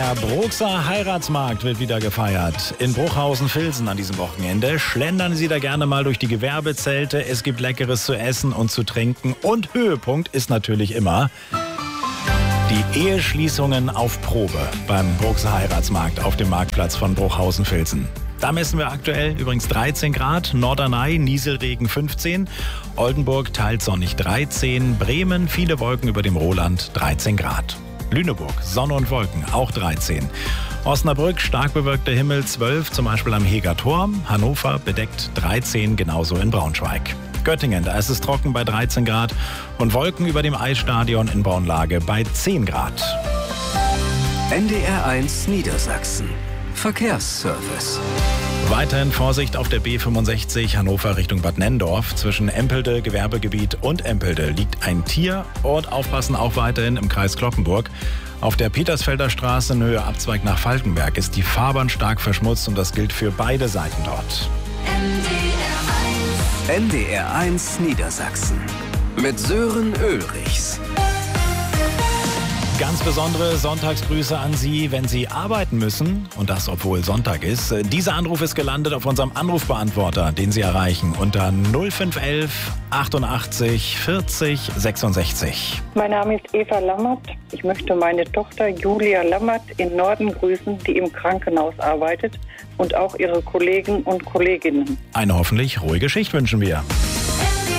Der Bruxer Heiratsmarkt wird wieder gefeiert. In Bruchhausen-Vilsen an diesem Wochenende. Schlendern Sie da gerne mal durch die Gewerbezelte. Es gibt Leckeres zu essen und zu trinken. Und Höhepunkt ist natürlich immer die Eheschließungen auf Probe beim Bruxer Heiratsmarkt auf dem Marktplatz von Bruchhausen-Vilsen. Da messen wir aktuell übrigens 13 Grad, Norderney, Nieselregen 15, Oldenburg teils sonnig 13, Bremen, viele Wolken über dem Roland 13 Grad. Lüneburg, Sonne und Wolken, auch 13. Osnabrück, stark bewölkter Himmel 12, zum Beispiel am Heger Turm. Hannover bedeckt 13, genauso in Braunschweig. Göttingen, da ist es trocken bei 13 Grad und Wolken über dem Eisstadion in Braunlage bei 10 Grad. NDR1 Niedersachsen. Verkehrsservice. Weiterhin Vorsicht auf der B65 Hannover Richtung Bad Nenndorf. Zwischen Empelde, Gewerbegebiet und Empelde liegt ein Tier. Und aufpassen auch weiterhin im Kreis Cloppenburg. Auf der Petersfelder Straße in Höhe Abzweig nach Falkenberg ist die Fahrbahn stark verschmutzt und das gilt für beide Seiten dort. NDR1 Niedersachsen. Mit Sören Ulrichs. Ganz besondere Sonntagsgrüße an Sie, wenn Sie arbeiten müssen. Und das, obwohl Sonntag ist. Dieser Anruf ist gelandet auf unserem Anrufbeantworter, den Sie erreichen unter 0511 88 40 66. Mein Name ist Eva Lammert. Ich möchte meine Tochter Julia Lammert in Norden grüßen, die im Krankenhaus arbeitet, und auch ihre Kollegen und Kolleginnen. Eine hoffentlich ruhige Schicht wünschen wir.